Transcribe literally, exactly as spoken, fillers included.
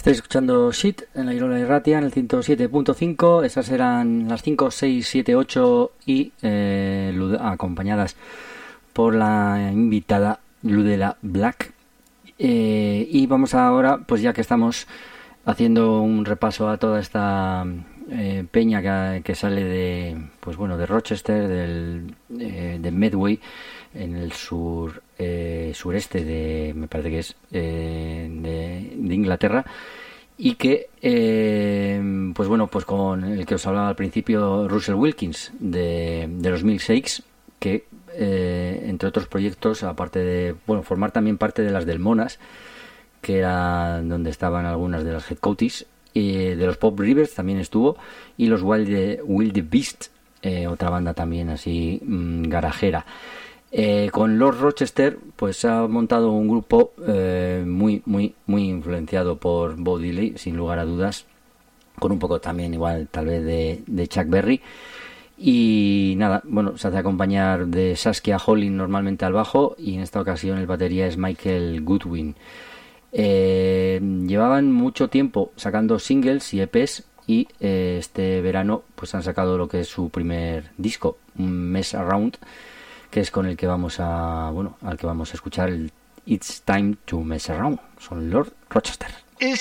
Estáis escuchando Shit en la Irola Erratia en el ciento siete punto cinco. Esas eran las cinco, seis, siete, ocho y eh, acompañadas por la invitada Ludela Black. Eh, y vamos ahora, pues ya que estamos haciendo un repaso a toda esta eh, peña que, que sale de, pues bueno, de Rochester, del, eh, de Medway, en el sur eh, sureste de, me parece que es eh, de, de Inglaterra, y que eh, pues bueno, pues con el que os hablaba al principio, Russell Wilkins de, de los Milkshakes, que eh, entre otros proyectos, aparte de, bueno, formar también parte de las del Monas, que era donde estaban algunas de las Headcoaties, eh, de los Pop Rivers también estuvo, y los Wild, Wild Beast, eh, otra banda también así mmm, garajera. Eh, con Lord Rochester pues ha montado un grupo eh, muy muy muy influenciado por Bo Diddley, sin lugar a dudas, con un poco también igual tal vez de, de Chuck Berry, y nada, bueno, se hace acompañar de Saskia Holling normalmente al bajo, y en esta ocasión el batería es Michael Goodwin. Eh, llevaban mucho tiempo sacando singles y E Pes, y eh, este verano pues han sacado lo que es su primer disco, Mess Around, que es con el que vamos a, bueno, al que vamos a escuchar el It's Time to Mess Around. Son Lord Rochester. It's